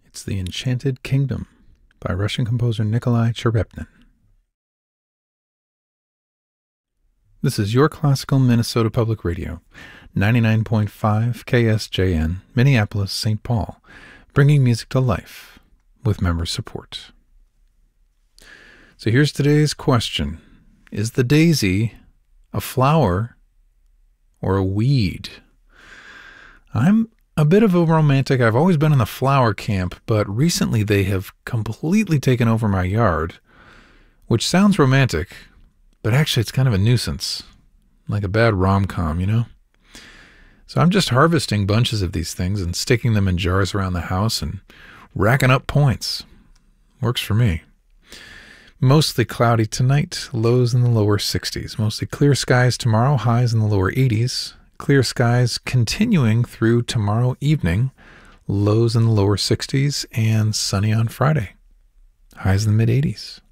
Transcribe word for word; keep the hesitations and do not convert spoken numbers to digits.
It's The Enchanted Kingdom by Russian composer Nikolai Cherepnin. This is your classical Minnesota Public Radio, ninety-nine point five K S J N, Minneapolis, Saint Paul, bringing music to life with member support. So here's today's question. Is the daisy a flower or a weed? I'm a bit of a romantic. I've always been in the flower camp, but recently they have completely taken over my yard, which sounds romantic, but actually it's kind of a nuisance, like a bad rom-com, you know? So I'm just harvesting bunches of these things and sticking them in jars around the house and racking up points. Works for me. Mostly cloudy tonight, lows in the lower sixties. Mostly clear skies tomorrow, highs in the lower eighties. Clear skies continuing through tomorrow evening, lows in the lower sixties, and sunny on Friday, highs in the mid eighties.